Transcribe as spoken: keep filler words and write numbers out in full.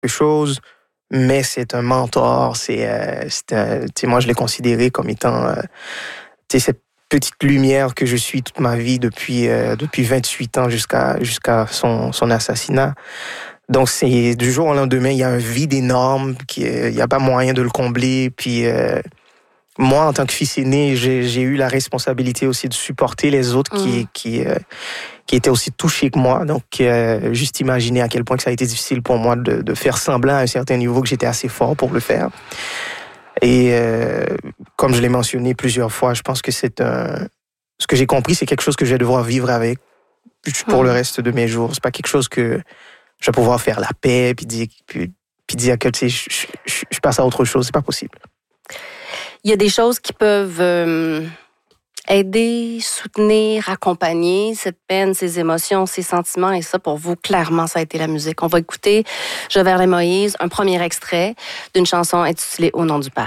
chose, mais c'est un mentor. C'est, euh, c'est un, tu sais, moi, je l'ai considéré comme étant, euh, tu sais, cette petite lumière que je suis toute ma vie depuis, euh, depuis vingt-huit ans jusqu'à, jusqu'à son, son assassinat. Donc, c'est du jour au lendemain, il y a un vide énorme, qui, euh, il n'y a pas moyen de le combler. Puis, euh, moi, en tant que fils aîné, j'ai, j'ai eu la responsabilité aussi de supporter les autres qui, mmh. qui, euh, qui étaient aussi touchés que moi. Donc, euh, juste imaginer à quel point que ça a été difficile pour moi de, de faire semblant à un certain niveau que j'étais assez fort pour le faire. Et euh, comme je l'ai mentionné plusieurs fois, je pense que c'est un... Ce que j'ai compris, c'est quelque chose que je vais devoir vivre avec pour mmh. le reste de mes jours. C'est pas quelque chose que je vais pouvoir faire la paix puis dire, puis, puis dire que tu sais, je, je, je passe à autre chose. C'est pas possible. Il y a des choses qui peuvent euh, aider, soutenir, accompagner cette peine, ces émotions, ces sentiments. Et ça, pour vous, clairement, ça a été la musique. On va écouter Joverlin Moïse, un premier extrait d'une chanson intitulée « Au nom du Père ».